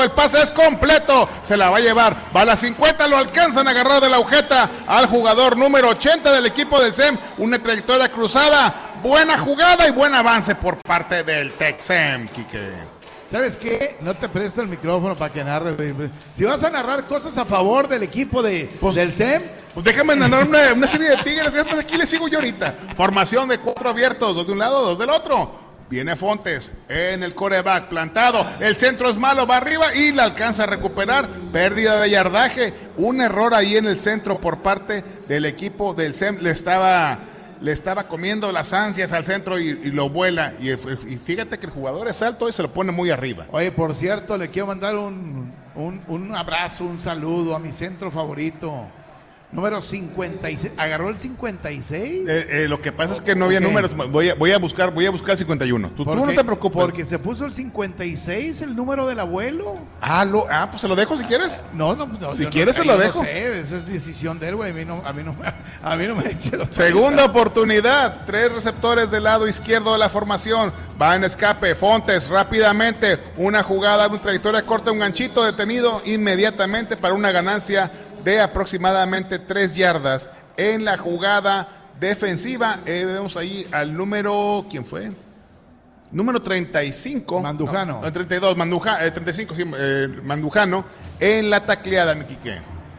el pase es completo, se la va a llevar, va a la 50, lo alcanzan a agarrar de la agujeta al jugador número 80 del equipo del SEM, una trayectoria cruzada, buena jugada y buen avance por parte del TecSem, Quique. ¿Sabes qué? No te presto el micrófono para que narres. Si vas a narrar cosas a favor del equipo del SEM, pues déjame narrar una serie de Tigres, aquí le sigo yo ahorita. Formación de 4 abiertos, 2 de un lado, 2 del otro. Viene Fontes en el quarterback plantado, el centro es malo, va arriba y la alcanza a recuperar, pérdida de yardaje, un error ahí en el centro por parte del equipo del SEM, le estaba comiendo las ansias al centro y lo vuela, y fíjate que el jugador es alto y se lo pone muy arriba. Oye, por cierto, le quiero mandar un abrazo, un saludo a mi centro favorito, número 56, ¿agarró el 56? Lo que pasa es que no había números, voy a buscar el 51. Tú no te preocupes. Porque se puso el 56, el número del abuelo. Pues se lo dejo si quieres. No, si quieres se lo dejo. No sé, eso es decisión de él, güey, a mí no me eche los Segunda oportunidad, 3 receptores del lado izquierdo de la formación, va en escape, Fontes rápidamente, una jugada, una trayectoria corta, un ganchito detenido inmediatamente para una ganancia de aproximadamente 3 yardas en la jugada defensiva. Vemos ahí al número, ¿quién fue? Número 35. Mandujano. 32, 35, Mandujano en la tacleada, mi Quique.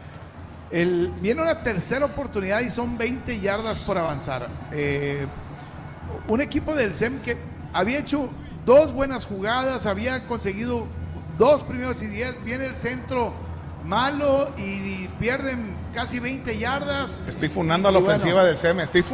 Viene una tercera oportunidad y son 20 yardas por avanzar. Un equipo del SEM que había hecho 2 buenas jugadas, había conseguido 2 primeros y 10, viene el centro malo y pierden casi 20 yardas. Estoy funando a la ofensiva del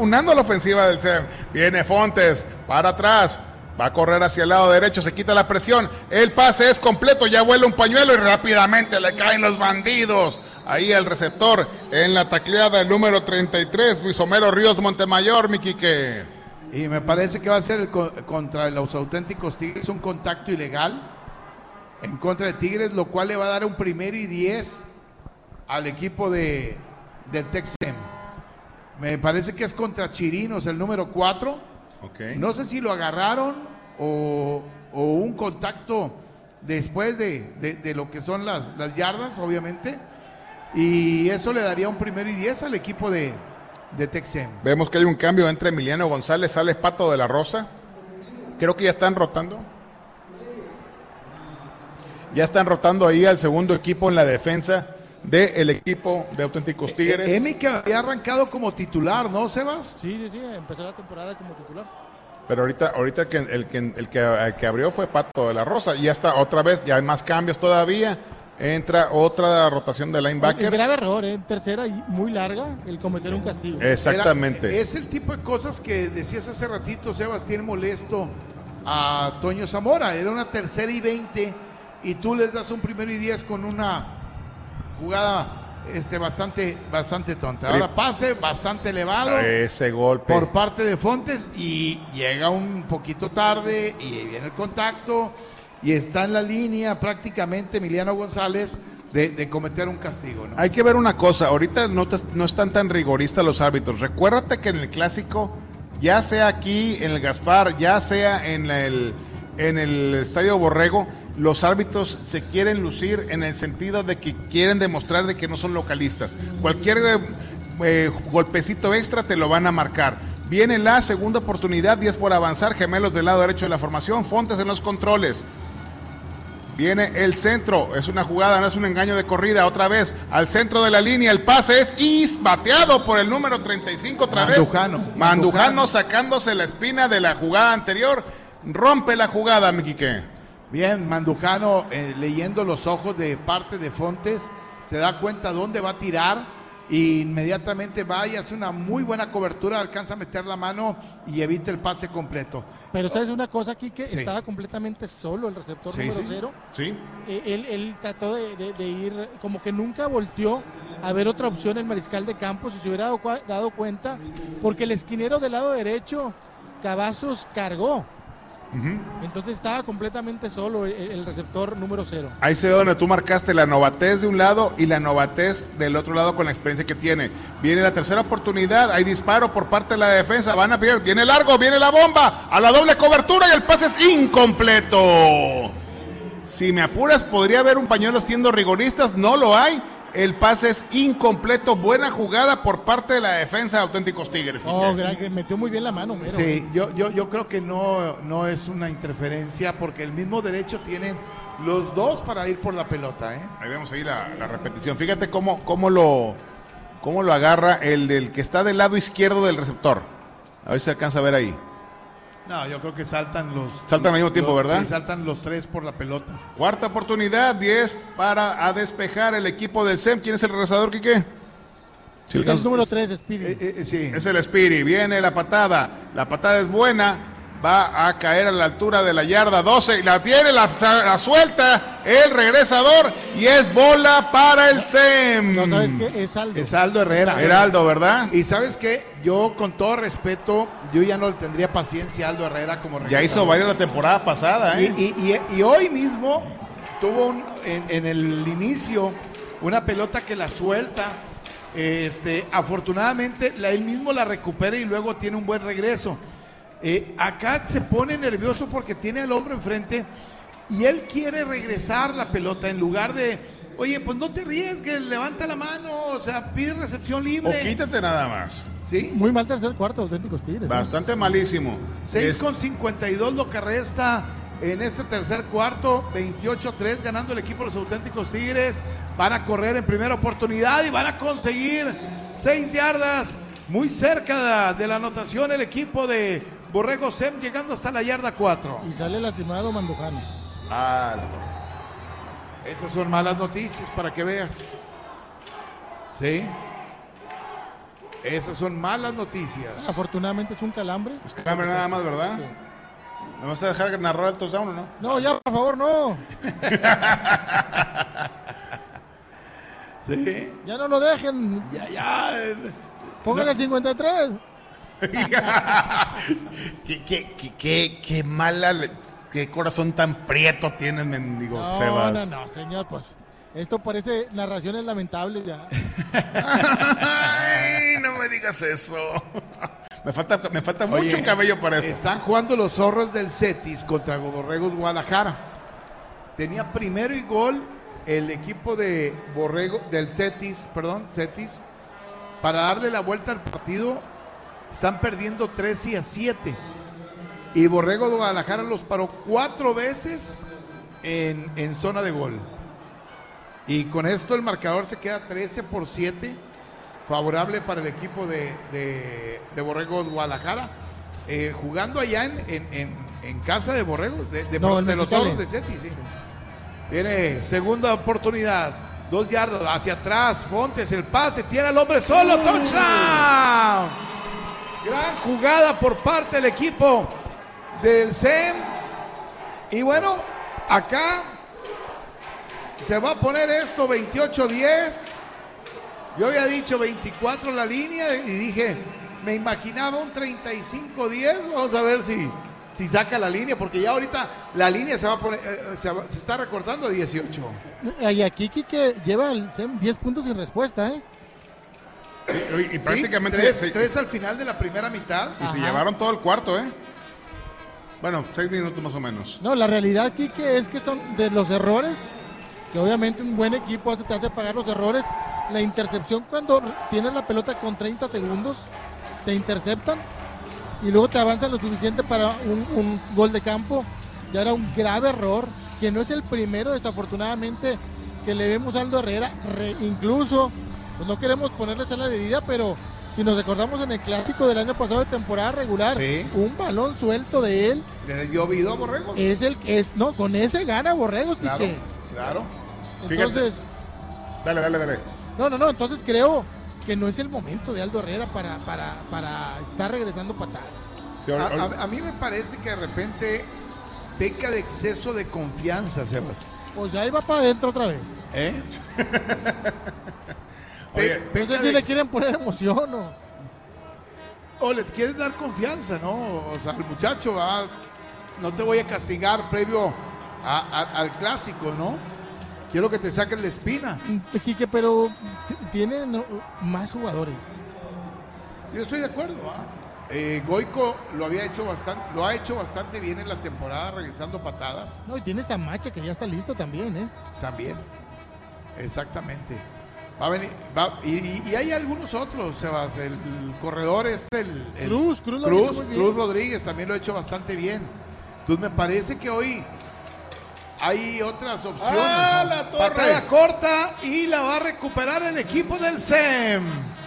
SEM. Viene Fontes para atrás, va a correr hacia el lado derecho, se quita la presión, el pase es completo, ya vuela un pañuelo y rápidamente le caen los bandidos. Ahí el receptor en la tacleada, el número 33, Luis Homero Ríos Montemayor, mi Quique. Y me parece que va a ser contra los auténticos Tigres un contacto ilegal en contra de Tigres, lo cual le va a dar un 1º y 10 al equipo del TecSem. Me parece que es contra Chirinos, el número 4. Okay. No sé si lo agarraron o un contacto después de lo que son las yardas, obviamente. Y eso le daría un 1º y 10 al equipo de TecSem. Vemos que hay un cambio entre Emiliano González, sale Pato de la Rosa. Creo que ya están rotando. Ya están rotando ahí al segundo equipo en la defensa del equipo de Auténticos Tigres. Emi que había arrancado como titular, ¿no, Sebas? Sí, empezó la temporada como titular. Pero ahorita el que abrió fue Pato de la Rosa. Y ya está otra vez, ya hay más cambios todavía. Entra otra rotación de linebackers. El grave error, en tercera y muy larga, el cometer un castigo. Exactamente. Es el tipo de cosas que decías hace ratito, Sebastián, molesto a Toño Zamora. Era una 3rd y 20 y tú les das un 1º y 10 con una jugada bastante tonta. Ahora pase bastante elevado. Ese golpe por parte de Fontes y llega un poquito tarde y viene el contacto y está en la línea prácticamente Emiliano González de cometer un castigo, ¿no? Hay que ver una cosa, ahorita no están tan rigoristas los árbitros. Recuérdate que en el clásico, ya sea aquí en el Gaspar, ya sea en el Estadio Borrego, los árbitros se quieren lucir en el sentido de que quieren demostrar de que no son localistas. Cualquier golpecito extra te lo van a marcar. Viene la segunda oportunidad, 10 por avanzar, gemelos del lado derecho de la formación, Fontes en los controles. Viene el centro, es una jugada, no es un engaño de corrida, otra vez al centro de la línea, el pase es bateado por el número 35 otra vez. Mandujano sacándose la espina de la jugada anterior, rompe la jugada, mi Quique. Bien, Mandujano leyendo los ojos de parte de Fontes, se da cuenta dónde va a tirar e inmediatamente va y hace una muy buena cobertura, alcanza a meter la mano y evita el pase completo. Pero ¿sabes una cosa aquí? Que sí, estaba completamente solo el receptor número 0. Sí. Él trató de ir, como que nunca volteó a ver otra opción el mariscal de campo, si se hubiera dado cuenta, porque el esquinero del lado derecho, Cavazos, cargó. Entonces estaba completamente solo el receptor número 0. Ahí se ve donde tú marcaste la novatez de un lado y la novatez del otro lado con la experiencia que tiene. Viene la tercera oportunidad, hay disparo por parte de la defensa, van a pillar, viene largo, viene la bomba, a la doble cobertura y el pase es incompleto. Si me apuras, podría haber un pañuelo siendo rigoristas, no lo hay. El pase es incompleto, buena jugada por parte de la defensa de Auténticos Tigres. Oh, que metió muy bien la mano, Mero. Sí, yo creo que no es una interferencia porque el mismo derecho tienen los dos para ir por la pelota, ¿eh? Ahí vemos ahí la repetición. Fíjate cómo lo agarra el del que está del lado izquierdo del receptor. A ver si se alcanza a ver ahí. No, yo creo que saltan al mismo tiempo, ¿verdad? Sí, saltan los tres por la pelota. Cuarta oportunidad, 10 para a despejar el equipo del SEM. ¿Quién es el regresador, Quique? Sí, es el número 3, Speedy. Sí. Es el Speedy. Viene la patada es buena. Va a caer a la altura de la yarda 12. La tiene, la suelta el regresador. Y es bola para el SEM. No, ¿sabes qué? Es Aldo. Es Aldo Herrera. Heraldo, ¿verdad? Y ¿sabes qué? Yo, con todo respeto, yo ya no le tendría paciencia a Aldo Herrera como regresador. Ya hizo varios la temporada pasada, ¿eh? Y hoy mismo tuvo en el inicio una pelota que la suelta. Afortunadamente él mismo la recupera y luego tiene un buen regreso. Acá se pone nervioso porque tiene al hombre enfrente y él quiere regresar la pelota en lugar de, oye, pues no te arriesgues, levanta la mano, o sea, pide recepción libre. O quítate nada más. ¿Sí? Muy mal tercer cuarto, Auténticos Tigres. Bastante malísimo. 6:52 lo que resta en este tercer cuarto, 28-3 ganando el equipo de los Auténticos Tigres. Van a correr en primera oportunidad y van a conseguir 6 yardas, muy cerca de la anotación el equipo de Borrego SEM, llegando hasta la yarda 4. Y sale lastimado Mandujano. La torre. Esas son malas noticias para que veas. ¿Sí? Esas son malas noticias. Afortunadamente es un calambre. Es calambre nada más, ¿verdad? Sí. ¿Me vas a dejar narrar el touchdown o no? No, ya, por favor, no. ¿Sí? Ya no lo dejen. Ya. Pónganle el 53. Qué mala, qué corazón tan prieto tienes, mendigo Sebas. No, señor, pues esto parece narraciones lamentables ya. Ay, no me digas eso. Me falta mucho cabello para eso. Están jugando los zorros del Cetis contra Borregos Guadalajara. Tenía primero y gol el equipo de Cetis, para darle la vuelta al partido. Están perdiendo 13-7 y Borregos Guadalajara los paró 4 veces en zona de gol, y con esto el marcador se queda 13-7 favorable para el equipo de Borregos Guadalajara, jugando allá en casa de Borregos de los Zorros de Cetis. Sí. Viene segunda oportunidad, 2 yardas hacia atrás, Fontes, el pase, tiene al hombre solo, touchdown. Gran jugada por parte del equipo del SEM. Y bueno, acá se va a poner esto 28-10. Yo había dicho 24 la línea y dije, me imaginaba un 35-10. Vamos a ver si saca la línea, porque ya ahorita la línea se va a poner, se está recortando a 18. Y aquí que lleva el SEM 10 puntos sin respuesta, ¿eh? Y prácticamente 3 al final de la primera mitad. Y se llevaron todo el cuarto, ¿eh? Bueno, 6 minutos más o menos. No, la realidad, Quique, es que son de los errores, que obviamente un buen equipo te hace pagar los errores. La intercepción, cuando tienes la pelota con 30 segundos, te interceptan y luego te avanzan lo suficiente para un gol de campo. Ya era un grave error, que no es el primero, desafortunadamente, que le vemos a Aldo Herrera. Incluso, pues no queremos ponerles a la herida, pero si nos recordamos en el clásico del año pasado de temporada regular, sí, un balón suelto de él. ¿Le dio vida a Borregos? Es el que es, no, con ese gana Borregos, claro, Quique. Claro. Fíjate. Entonces. Dale. No, entonces creo que no es el momento de Aldo Herrera para estar regresando patadas. Sí, a mí me parece que de repente peca de exceso de confianza, Sebas. Pues ahí va para adentro otra vez. Oye, No sé si le quieren poner emoción o le quieres dar confianza, ¿no? O sea, el muchacho no te voy a castigar previo al clásico, ¿no? Quiero que te saques la espina. Quique, pero tienen más jugadores. Yo estoy de acuerdo, Goico lo ha hecho bastante bien en la temporada, regresando patadas. No, y tiene Samacha que ya está listo también, ¿eh? También, exactamente. Va a venir, y hay algunos otros, Sebas, el corredor Cruz lo ha hecho muy bien. Cruz Rodríguez también lo ha hecho bastante bien. Entonces me parece que hoy hay otras opciones. La torre! Patada corta y la va a recuperar el equipo del SEM.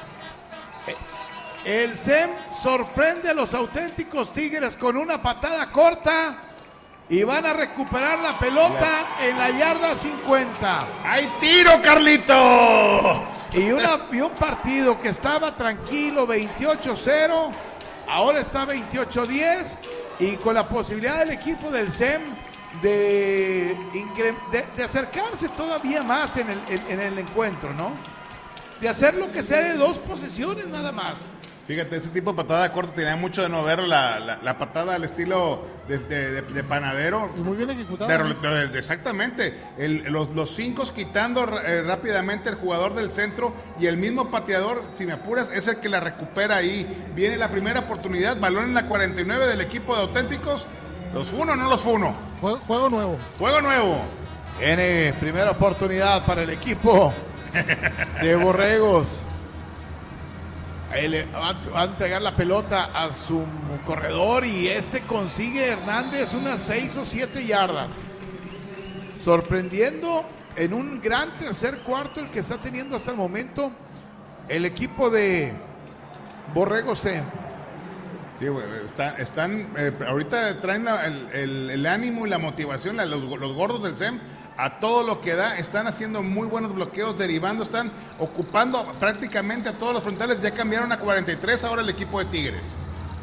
El SEM sorprende a los auténticos Tigres con una patada corta y van a recuperar la pelota en la yarda 50. ¡Hay tiro, Carlitos! Y un partido que estaba tranquilo, 28-0, ahora está 28-10 y con la posibilidad del equipo del SEM de acercarse todavía más en el encuentro, ¿no? De hacer lo que sea de 2 posesiones nada más. Fíjate, ese tipo de patada corta tenía mucho de no ver la patada al estilo de panadero. Y muy bien ejecutada. Exactamente. Los 5 quitando rápidamente el jugador del centro y el mismo pateador, si me apuras, es el que la recupera ahí. Viene la primera oportunidad, balón en la 49 del equipo de Auténticos. ¿Los funo o no los funo? Juego nuevo. Juego nuevo. Viene primera oportunidad para el equipo de Borregos. Ahí le va a entregar la pelota a su corredor y consigue Hernández unas 6 o 7 yardas. Sorprendiendo en un gran tercer cuarto el que está teniendo hasta el momento el equipo de Borregos C. Sí, güey, están ahorita traen el ánimo y la motivación, los gordos del SEM a todo lo que da, están haciendo muy buenos bloqueos, derivando, están ocupando prácticamente a todos los frontales, ya cambiaron a 43 ahora el equipo de Tigres.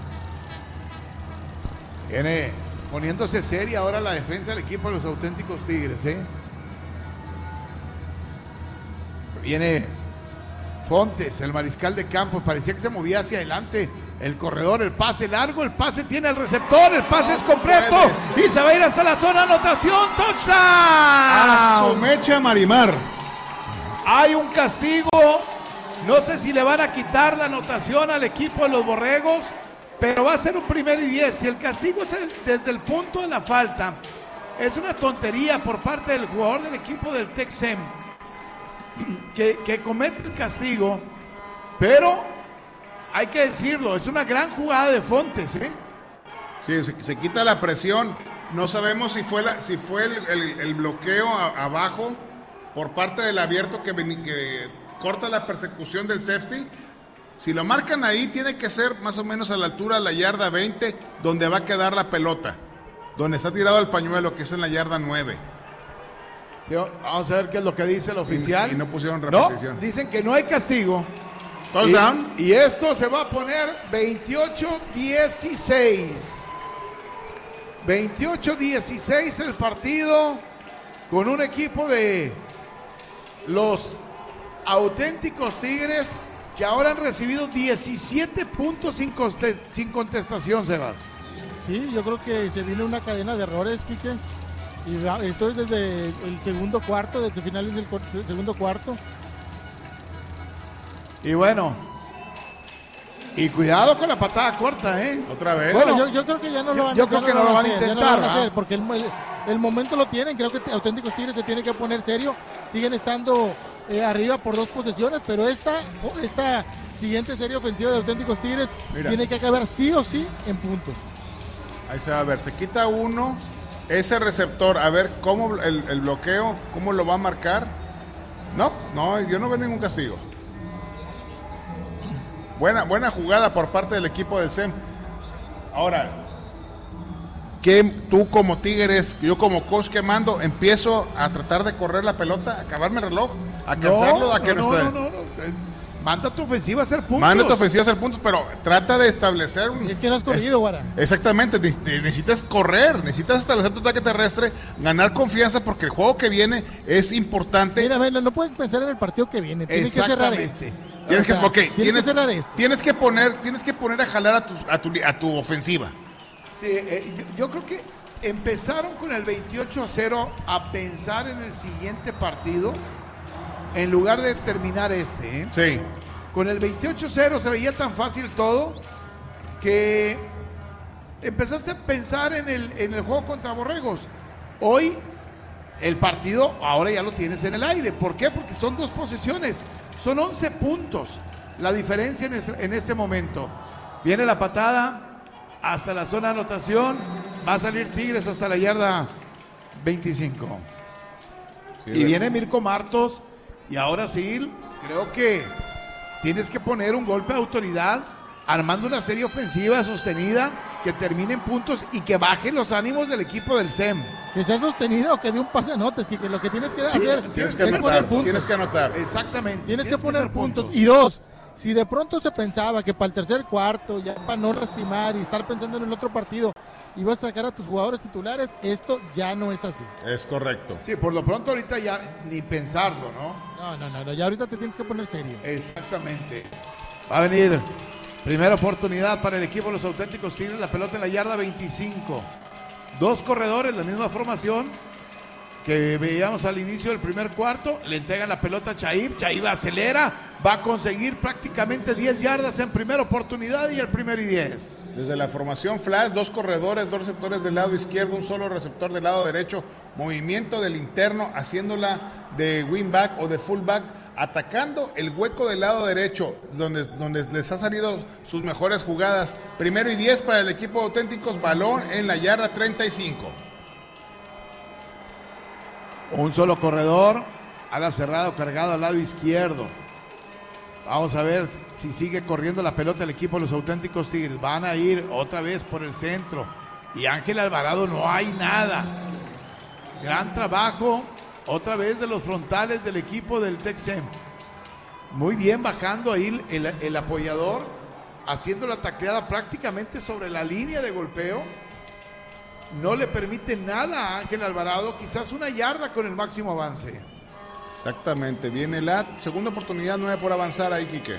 Viene poniéndose seria ahora la defensa del equipo de los Auténticos Tigres, ¿eh? Viene Fontes, el mariscal de campo, parecía que se movía hacia adelante. El corredor, el pase largo, el pase tiene el receptor, el pase es completo y se va a ir hasta la zona de anotación. ¡Touchdown! ¡A su mecha, Marimar! Hay un castigo, no sé si le van a quitar la anotación al equipo de los Borregos, pero va a ser un 1º y 10. Si el castigo es desde el punto de la falta, es una tontería por parte del jugador del equipo del Tec-Sem que comete el castigo, pero hay que decirlo, es una gran jugada de Fontes, ¿eh? Sí, se quita la presión. No sabemos si fue el bloqueo abajo por parte del abierto que corta la persecución del safety. Si lo marcan ahí, tiene que ser más o menos a la altura de la yarda 20, donde va a quedar la pelota, donde está tirado el pañuelo, que es en la yarda 9. Sí, vamos a ver qué es lo que dice el oficial. Y no pusieron repetición. No, dicen que no hay castigo. Touchdown. Y esto se va a poner 28-16. 28-16 el partido, con un equipo de los Auténticos Tigres que ahora han recibido 17 puntos sin contestación, Sebas. Sí, yo creo que se viene una cadena de errores, Quique. Y esto es desde el segundo cuarto, desde finales del segundo cuarto. Y bueno, y cuidado con la patada corta, ¿eh? Otra vez. Bueno, yo creo que ya no lo van, yo creo que no lo van a intentar, ya no lo van a hacer, porque el momento lo tienen. Creo que Auténticos Tigres se tiene que poner serio. Siguen estando arriba por 2 posesiones, pero esta siguiente serie ofensiva de Auténticos Tigres tiene que acabar sí o sí en puntos. Ahí se va a ver, se quita uno, ese receptor, a ver cómo el bloqueo, cómo lo va a marcar. No, yo no veo ningún castigo. Buena jugada por parte del equipo del SEM. Ahora, que tú como Tigres, yo como coach que mando, empiezo a tratar de correr la pelota, acabarme el reloj, a cansarlo, no. Manda tu ofensiva a hacer puntos. Manda tu ofensiva a hacer puntos, pero trata de establecer un... Es que no has corrido, Guara. Exactamente, necesitas correr, necesitas establecer tu ataque terrestre, ganar confianza, porque el juego que viene es importante. Mira, no pueden pensar en el partido que viene, tienen que cerrar este. Tienes que cerrar este. Tienes que poner a jalar a tu ofensiva. Sí, yo creo que empezaron con el 28-0 a pensar en el siguiente partido en lugar de terminar este, ¿eh? Sí. Con el 28-0 se veía tan fácil todo que empezaste a pensar en el juego contra Borregos. Hoy el partido ahora ya lo tienes en el aire. ¿Por qué? Porque son 2 posesiones, son 11 puntos la diferencia en este momento. Viene la patada hasta la zona de anotación, va a salir Tigres hasta la yarda 25. Sí, y viene Mirko Martos, y ahora sí, creo que tienes que poner un golpe de autoridad, armando una serie ofensiva sostenida, que termine en puntos y que bajen los ánimos del equipo del SEM. Que sea sostenido o que dé un pase anotes, que lo que tienes que hacer tienes que es anotar, poner puntos. Tienes que anotar. Exactamente. Tienes que poner puntos. Y 2, si de pronto se pensaba que para el tercer cuarto, ya para no lastimar y estar pensando en el otro partido, ibas a sacar a tus jugadores titulares, esto ya no es así. Es correcto. Sí, por lo pronto ahorita ya ni pensarlo, ¿no? No, ya ahorita te tienes que poner serio. Exactamente. Va a venir primera oportunidad para el equipo de los auténticos Tigres, la pelota en la yarda 25. 2 corredores, la misma formación que veíamos al inicio del primer cuarto. Le entregan la pelota a Chaib, Chaib acelera, va a conseguir prácticamente 10 yardas en primera oportunidad y el 1º y 10. Desde la formación flash, 2 corredores, 2 receptores del lado izquierdo, un solo receptor del lado derecho, movimiento del interno, haciéndola de wingback o de fullback, atacando el hueco del lado derecho, donde les ha salido sus mejores jugadas. 1º y 10 para el equipo de auténticos, balón en la yarda 35. Un solo corredor, ala cerrado, cargado al lado izquierdo. Vamos a ver si sigue corriendo la pelota el equipo de los auténticos Tigres. Van a ir otra vez por el centro. Y Ángel Alvarado, no hay nada. Gran trabajo otra vez de los frontales del equipo del Tec-Sem. Muy bien bajando ahí el apoyador, haciendo la tacleada prácticamente sobre la línea de golpeo. No le permite nada a Ángel Alvarado, quizás 1 yarda con el máximo avance. Exactamente, viene la segunda oportunidad, 9 por avanzar ahí, Quique.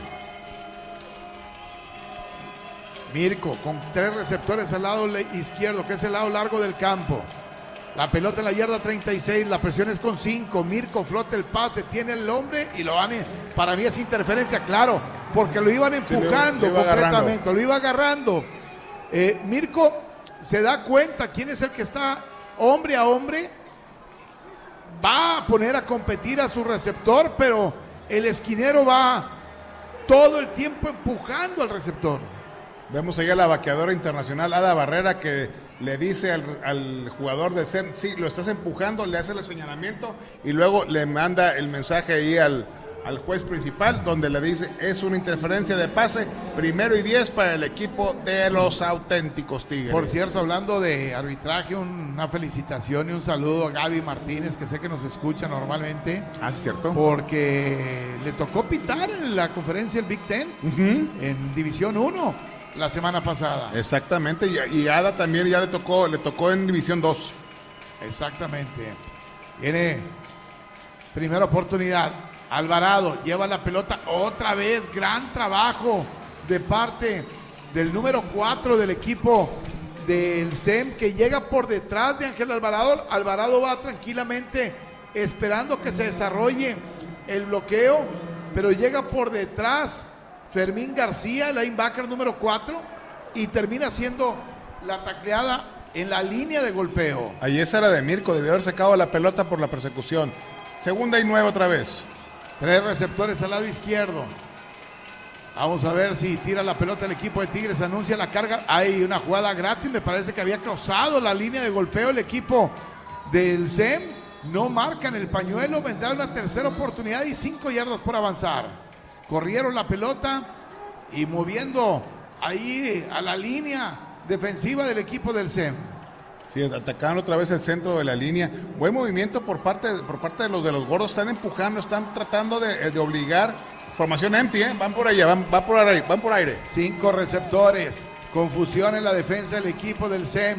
Mirko con 3 receptores al lado izquierdo, que es el lado largo del campo. La pelota en la yarda 36, la presión es con 5. Mirko flota el pase, tiene el hombre y lo van. Para mí es interferencia, claro, porque lo iban empujando completamente, lo iba agarrando. Mirko se da cuenta quién es el que está hombre a hombre, va a poner a competir a su receptor, pero el esquinero va todo el tiempo empujando al receptor. Vemos ahí a la vaqueadora internacional Ada Barrera, que le dice al jugador de SEM, sí, lo estás empujando, le hace el señalamiento y luego le manda el mensaje ahí al juez principal, donde le dice, es una interferencia de pase, 1º y 10 para el equipo de los auténticos Tigres. Por cierto, hablando de arbitraje, una felicitación y un saludo a Gaby Martínez, que sé que nos escucha normalmente. Ah, sí, cierto. Porque le tocó pitar en la conferencia del Big Ten, en División 1, la semana pasada. Exactamente, y Ada también ya le tocó en División 2. Exactamente. Viene primera oportunidad. Alvarado lleva la pelota otra vez, gran trabajo de parte del número 4 del equipo del SEM, que llega por detrás de Ángel Alvarado. Alvarado va tranquilamente esperando que se desarrolle el bloqueo, pero llega por detrás Fermín García, linebacker número 4, y termina haciendo la tacleada en la línea de golpeo. Ahí esa era de Mirko, debió haber sacado la pelota por la persecución. 2nd y 9 otra vez. 3 receptores al lado izquierdo. Vamos a ver si tira la pelota el equipo de Tigres, anuncia la carga. Hay una jugada gratis, me parece que había cruzado la línea de golpeo el equipo del SEM. No marcan el pañuelo, vendrá una tercera oportunidad y 5 yardas por avanzar. Corrieron la pelota y moviendo ahí a la línea defensiva del equipo del SEM. Sí, atacaron otra vez el centro de la línea. Buen movimiento por parte de los gordos. Están empujando, están tratando de obligar. Formación empty, van por allá, van por aire. 5 receptores. Confusión en la defensa del equipo del SEM.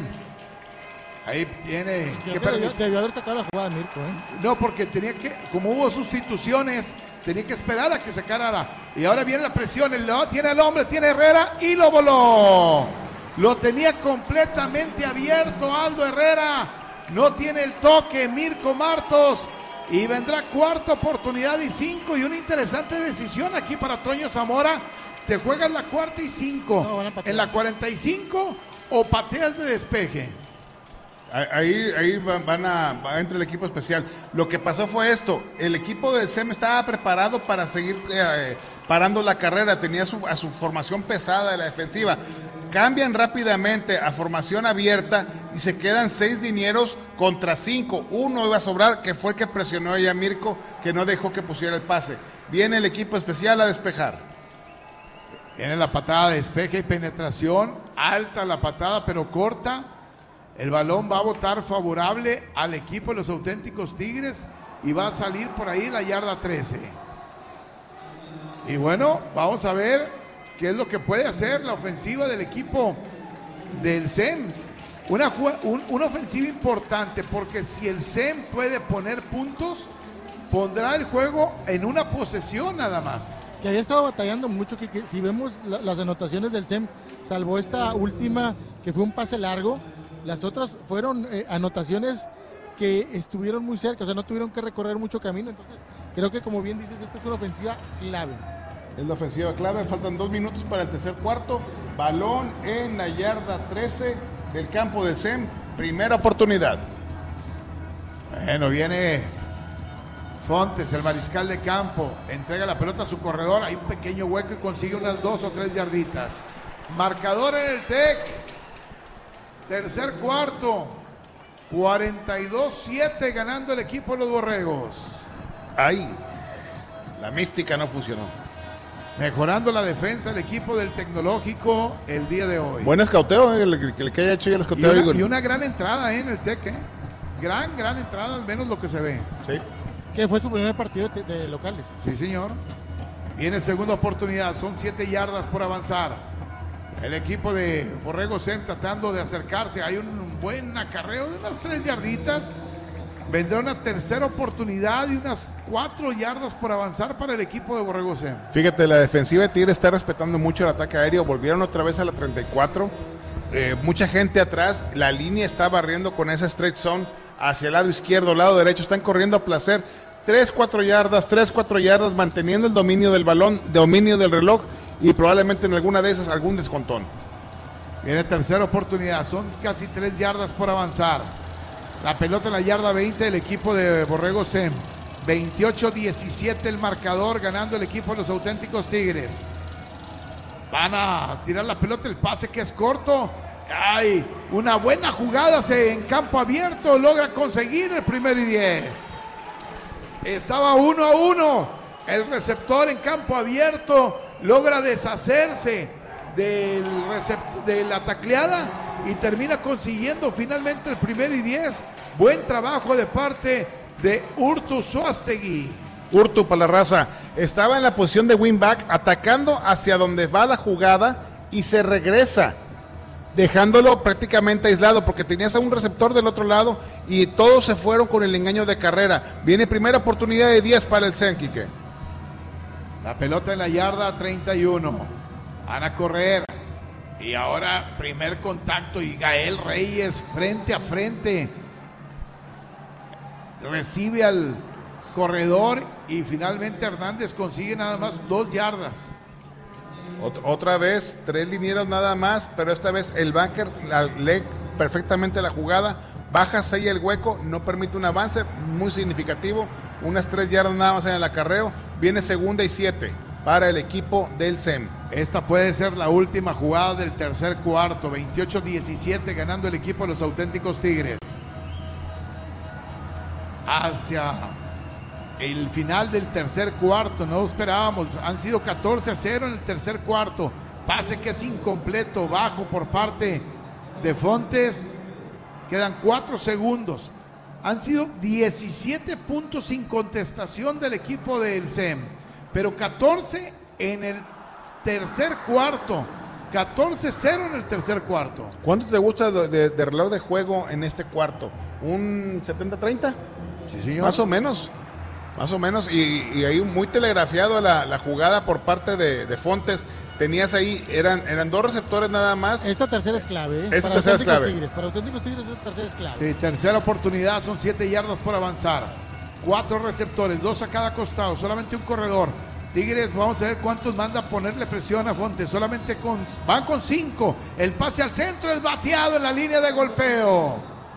Ahí tiene. Debió haber sacado la jugada Mirko, No, porque como hubo sustituciones, tenía que esperar a que sacara y ahora viene la presión. Tiene el hombre, tiene Herrera y lo voló. Lo tenía completamente abierto Aldo Herrera. No tiene el toque Mirko Martos. Y vendrá cuarta oportunidad y 5. Y una interesante decisión aquí para Toño Zamora, te juegas la 4ª y 5. No, van a patear. En la 45 o pateas de despeje. Ahí va entre el equipo especial. Lo que pasó fue esto: el equipo del SEM estaba preparado para seguir parando la carrera, tenía a su formación pesada de la defensiva. Cambian rápidamente a formación abierta y se quedan 6 linieros contra 5. Uno iba a sobrar, que fue el que presionó a Yamirko, que no dejó que pusiera el pase. Viene el equipo especial a despejar. Viene la patada de despeje y penetración. Alta la patada, pero corta. El balón va a botar favorable al equipo de los auténticos Tigres y va a salir por ahí la yarda 13. Y bueno, vamos a ver qué es lo que puede hacer la ofensiva del equipo del SEM. Una ofensiva importante, porque si el SEM puede poner puntos, pondrá el juego en una posesión nada más. Que había estado batallando mucho, que si vemos las anotaciones del SEM, salvo esta última que fue un pase largo, las otras fueron anotaciones que estuvieron muy cerca, o sea, no tuvieron que recorrer mucho camino. Entonces creo que, como bien dices, esta es una ofensiva clave. Es la ofensiva clave, faltan 2 minutos para el tercer cuarto. Balón en la yarda 13 del campo del SEM, primera oportunidad. Bueno, viene Fontes, el mariscal de campo, entrega la pelota a su corredor, hay un pequeño hueco y consigue unas 2 o 3 yarditas. Marcador en el TEC, tercer cuarto, 42-7 ganando el equipo de los Borregos. Ay, la mística no funcionó. Mejorando la defensa el equipo del Tecnológico el día de hoy. Buen escauteo, el que haya hecho ya el escauteo. Y una gran entrada en el TEC, gran entrada, al menos lo que se ve. Sí. Que fue su primer partido de locales. Sí, señor. Viene segunda oportunidad, son 7 yardas por avanzar. El equipo de Borrego SEM tratando de acercarse. Hay un buen acarreo de unas 3 yarditas. Vendrá una tercera oportunidad y unas 4 yardas por avanzar para el equipo de Borrego SEM. Fíjate, la defensiva de Tigre está respetando mucho el ataque aéreo. Volvieron otra vez a la 34. Mucha gente atrás. La línea está barriendo con esa straight zone hacia el lado izquierdo, lado derecho. Están corriendo a placer. 3-4 yardas, manteniendo el dominio del balón, dominio del reloj, y probablemente en alguna de esas algún descontón. Viene tercera oportunidad, son casi 3 yardas por avanzar. La pelota en la yarda 20 del equipo de Borrego SEM. 28-17 el marcador, ganando el equipo de los auténticos Tigres. Van a tirar la pelota, el pase que es corto. Hay una buena jugada en campo abierto, logra conseguir el 1-y-10. Estaba 1-1. El receptor en campo abierto logra deshacerse de la tacleada y termina consiguiendo finalmente el 1-y-10. Buen trabajo de parte de Urtu Suástegui. Urtu para la raza. Estaba en la posición de wingback, atacando hacia donde va la jugada y se regresa, dejándolo prácticamente aislado, porque tenías a un receptor del otro lado y todos se fueron con el engaño de carrera. Viene primera oportunidad de 10 para el SEM, Quique. La pelota en la yarda 31. Van a correr. Y ahora primer contacto y Gael Reyes frente a frente. Recibe al corredor y finalmente Hernández consigue nada más 2 yardas. Otra vez, 3 linieros nada más, pero esta vez el backer lee perfectamente la jugada, baja, sella el hueco, no permite un avance muy significativo, unas 3 yardas nada más en el acarreo. Viene segunda y 7 para el equipo del SEM. Esta puede ser la última jugada del tercer cuarto, 28-17 ganando el equipo de los auténticos Tigres. Hacia el final del tercer cuarto, no esperábamos, han sido 14-0 en el tercer cuarto, pase que es incompleto, bajo por parte de Fontes, quedan 4 segundos, han sido 17 puntos sin contestación del equipo del SEM, pero 14 en el tercer cuarto, 14-0 en el tercer cuarto. ¿Cuánto te gusta de reloj de juego en este cuarto? ¿Un 70-30? Sí, señor. Más o menos, y ahí muy telegrafiado la jugada por parte de Fontes. Tenías ahí, eran 2 receptores nada más. Esta tercera es clave. Esta tercera es clave. Para auténticos Tigres, esta tercera es clave. Sí, tercera oportunidad, son 7 yardas por avanzar. 4 receptores, 2 a cada costado, solamente un corredor. Tigres, vamos a ver cuántos manda a ponerle presión a Fonte. Solamente van con 5. El pase al centro es bateado en la línea de golpeo.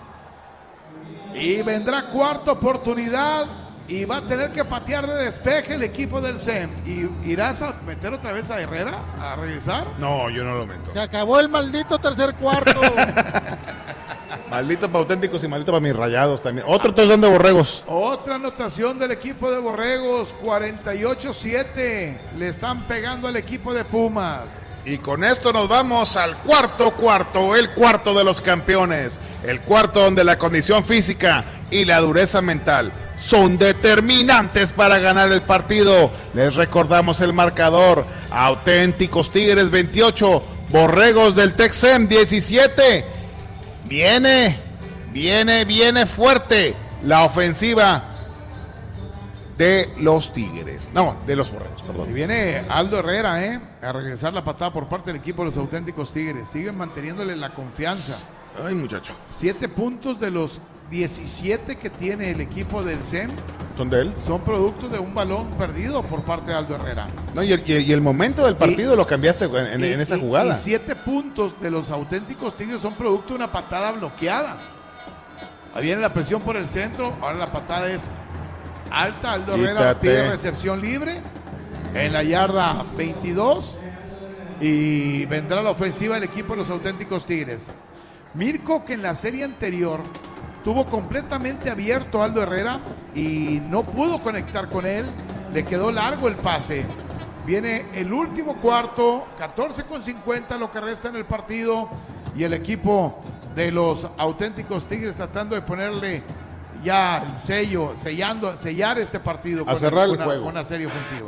Y vendrá cuarta oportunidad y va a tener que patear de despeje el equipo del CEM. ¿Y irás a meter otra vez a Herrera a regresar? No, yo no lo meto. Se acabó el maldito tercer cuarto. Maldito para Auténticos y maldito para mis Rayados también. Otro touchdown de Borregos. Otra anotación del equipo de Borregos, 48-7. Le están pegando al equipo de Pumas. Y con esto nos vamos al cuarto, el cuarto de los campeones. El cuarto donde la condición física y la dureza mental son determinantes para ganar el partido. Les recordamos el marcador: Auténticos Tigres 28, Borregos del Tec-Sem 17. Viene fuerte la ofensiva de los Tigres. No, de los Borregos, perdón. Y viene Aldo Herrera, a regresar la patada por parte del equipo de los Auténticos Tigres. Siguen manteniéndole la confianza. Ay, muchacho. 7 puntos de los 17 que tiene el equipo del CEM ¿Son de él? son producto de un balón perdido por parte de Aldo Herrera. No, y el momento del partido lo cambiaste en esa jugada. Y 7 puntos de los Auténticos Tigres son producto de una patada bloqueada. Ahí viene la presión por el centro. Ahora la patada es alta. Aldo Herrera pide recepción libre en la yarda 22. Y vendrá la ofensiva del equipo de los Auténticos Tigres. Mirko, que en la serie anterior tuvo completamente abierto a Aldo Herrera y no pudo conectar con él. Le quedó largo el pase. Viene el último cuarto, 14:50 lo que resta en el partido, y el equipo de los Auténticos Tigres tratando de ponerle ya el sello, sellar este partido a cerrar el juego con una serie ofensiva.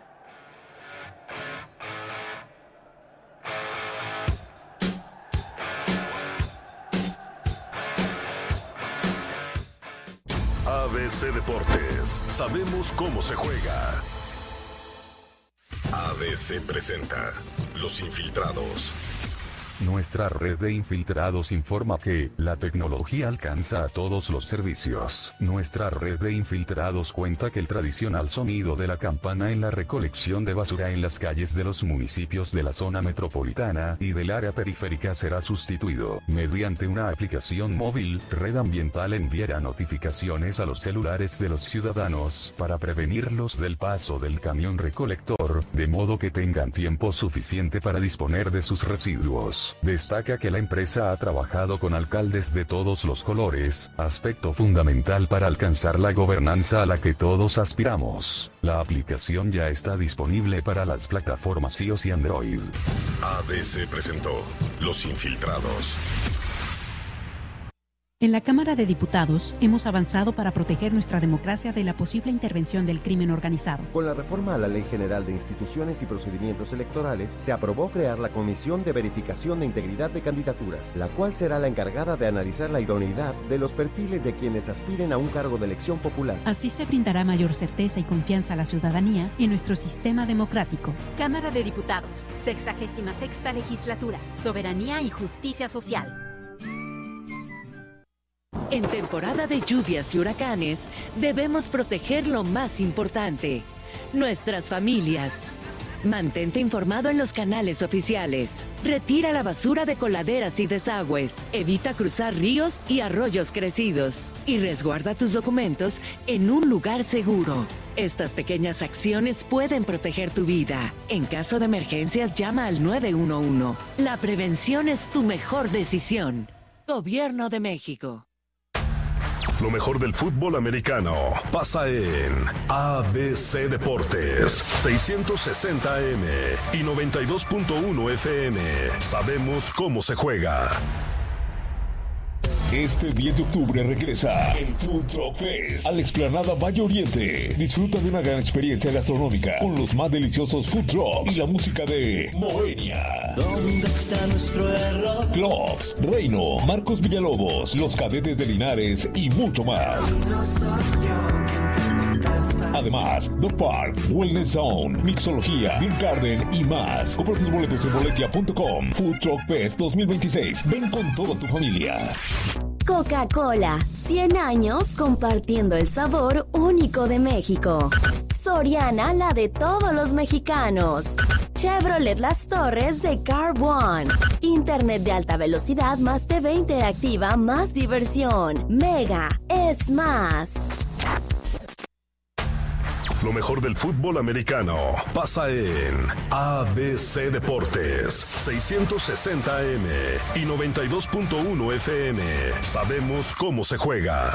ABC Deportes, sabemos cómo se juega. ABC presenta Los Infiltrados. Nuestra red de infiltrados informa que la tecnología alcanza a todos los servicios. Nuestra red de infiltrados cuenta que el tradicional sonido de la campana en la recolección de basura en las calles de los municipios de la zona metropolitana y del área periférica será sustituido. Mediante una aplicación móvil, Red Ambiental enviará notificaciones a los celulares de los ciudadanos para prevenirlos del paso del camión recolector, de modo que tengan tiempo suficiente para disponer de sus residuos. Destaca que la empresa ha trabajado con alcaldes de todos los colores, aspecto fundamental para alcanzar la gobernanza a la que todos aspiramos. La aplicación ya está disponible para las plataformas iOS y Android. ABC presentó Los Infiltrados. En la Cámara de Diputados hemos avanzado para proteger nuestra democracia de la posible intervención del crimen organizado. Con la reforma a la Ley General de Instituciones y Procedimientos Electorales, se aprobó crear la Comisión de Verificación de Integridad de Candidaturas, la cual será la encargada de analizar la idoneidad de los perfiles de quienes aspiren a un cargo de elección popular. Así se brindará mayor certeza y confianza a la ciudadanía en nuestro sistema democrático. Cámara de Diputados, 66ª Legislatura, Soberanía y Justicia Social. En temporada de lluvias y huracanes, debemos proteger lo más importante, nuestras familias. Mantente informado en los canales oficiales. Retira la basura de coladeras y desagües. Evita cruzar ríos y arroyos crecidos. Y resguarda tus documentos en un lugar seguro. Estas pequeñas acciones pueden proteger tu vida. En caso de emergencias, llama al 911. La prevención es tu mejor decisión. Gobierno de México. Lo mejor del fútbol americano pasa en ABC Deportes, 660 AM y 92.1 FM. Sabemos cómo se juega. Este 10 de octubre regresa el Food Truck Fest a la explanada Valle Oriente. Disfruta de una gran experiencia gastronómica con los más deliciosos food trucks y la música de Moenia. ¿Dónde está nuestro error? Clubs, Reino, Marcos Villalobos, Los Cadetes de Linares y mucho más. Además, Dog Park, Wellness Zone, Mixología, Beer Garden y más. Compra tus boletos en boletia.com. Food Truck Fest 2026. Ven con toda tu familia. Coca-Cola, 100 años compartiendo el sabor único de México. Soriana, la de todos los mexicanos. Chevrolet Las Torres de Car One. Internet de alta velocidad más TV interactiva más diversión. Mega es más. Lo mejor del fútbol americano pasa en ABC Deportes, 660 AM y 92.1 FM. Sabemos cómo se juega.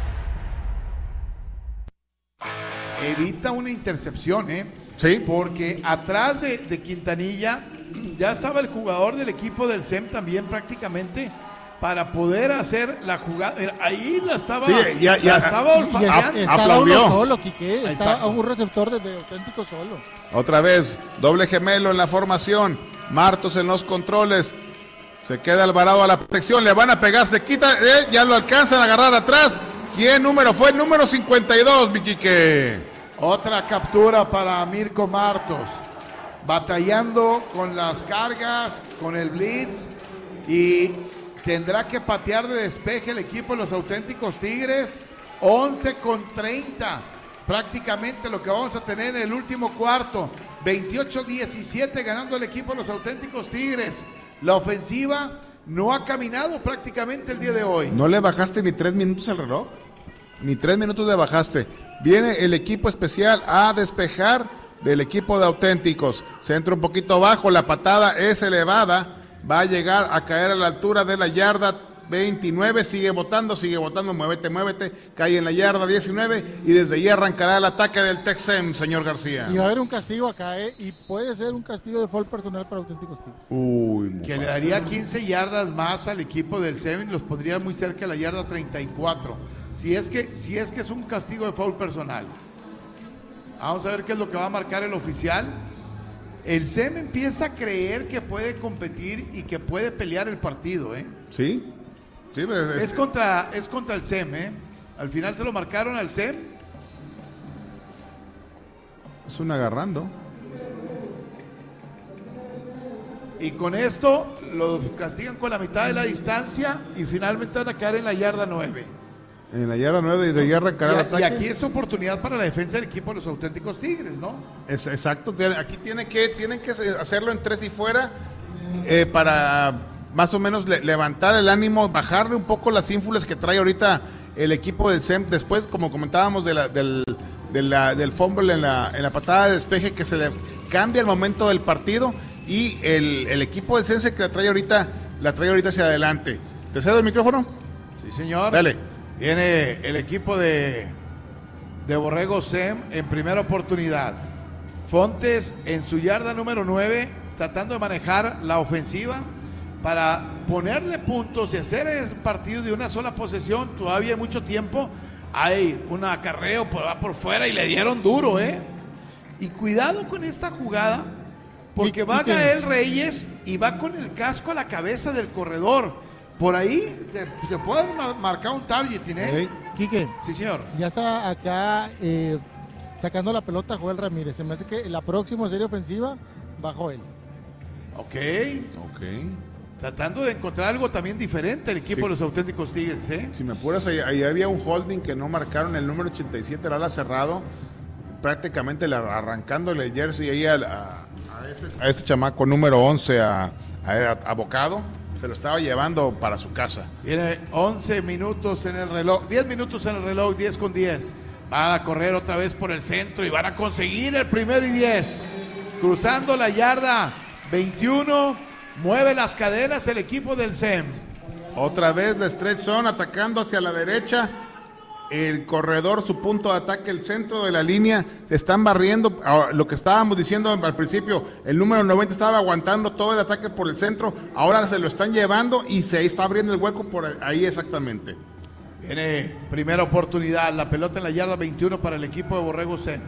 Evita una intercepción, Sí. Porque atrás de Quintanilla ya estaba el jugador del equipo del SEM también prácticamente para poder hacer la jugada. Ahí la estaba, Sí, ya estaba olfateando. Estaba aplaudió. uno solo, Quique. Estaba Exacto. un receptor de auténtico solo. Otra vez, doble gemelo en la formación. Martos en los controles. Se queda Alvarado a la protección. Le van a pegar, se quita. Ya lo alcanzan a agarrar atrás. ¿Quién número fue? El número 52, mi Quique. Otra captura para Mirko Martos. Batallando con las cargas, con el blitz. Y tendrá que patear de despeje el equipo de los auténticos Tigres. 11:30. Prácticamente lo que vamos a tener en el último cuarto. 28-17 ganando el equipo de los auténticos Tigres. La ofensiva no ha caminado prácticamente el día de hoy. ¿No le bajaste ni 3 minutos al reloj? Ni 3 minutos le bajaste. Viene el equipo especial a despejar del equipo de auténticos. Centro un poquito bajo, la patada es elevada. Va a llegar a caer a la altura de la yarda 29. Sigue botando, muévete. Cae en la yarda 19 y desde ahí arrancará el ataque del Texem, señor García. Y va a haber un castigo acá, y puede ser un castigo de foul personal para auténticos Tigres. Uy, Que le daría 15 yardas más al equipo del SEM, los pondría muy cerca de la yarda 34. Si es que es un castigo de foul personal. Vamos a ver qué es lo que va a marcar el oficial. El SEM empieza a creer que puede competir y que puede pelear el partido, Sí, pues, es contra el SEM, Al final se lo marcaron al SEM. es un agarrando. Y con esto los castigan con la mitad de la distancia y finalmente van a caer en la yarda 9. En la yarda 9 y de ahí arrancará el ataque. Y aquí es oportunidad para la defensa del equipo de los auténticos Tigres, ¿no? Exacto, aquí tienen que hacerlo en 3 y fuera para más o menos levantar el ánimo, bajarle un poco las ínfulas que trae ahorita el equipo del SEM. Después, como comentábamos, del fumble en la patada de despeje, que se le cambia el momento del partido y el equipo del SEM que la trae ahorita hacia adelante. ¿Te cedo el micrófono? Sí, señor. Dale. Viene el equipo de Borrego SEM en primera oportunidad. Fontes en su yarda número 9, tratando de manejar la ofensiva para ponerle puntos y hacer el partido de una sola posesión. Todavía hay mucho tiempo. Hay un acarreo por fuera y le dieron duro, Y cuidado con esta jugada, porque va Gael Reyes y va con el casco a la cabeza del corredor. Por ahí se puede marcar un targeting, Quique. Sí, señor. Ya está acá sacando la pelota Joel Ramírez. Se me hace que la próxima serie ofensiva va Joel. Ok. Tratando de encontrar algo también diferente el equipo de los auténticos Tigres, Si me apuras, ahí había un holding que no marcaron, el número 87, el ala cerrado, prácticamente arrancándole el jersey ahí a ese chamaco número 11 a Bocado. Se lo estaba llevando para su casa. Viene 11 minutos en el reloj, 10 minutos en el reloj, 10:10. Van a correr otra vez por el centro y van a conseguir el 1-10. Cruzando la yarda 21, mueve las cadenas el equipo del SEM. Otra vez la stretch zone atacando hacia la derecha. El corredor, su punto de ataque, el centro de la línea, se están barriendo. Ahora, lo que estábamos diciendo al principio, el número 90 estaba aguantando todo el ataque por el centro, ahora se lo están llevando y se está abriendo el hueco por ahí exactamente. Viene primera oportunidad, la pelota en la yarda 21 para el equipo de Borrego SEM.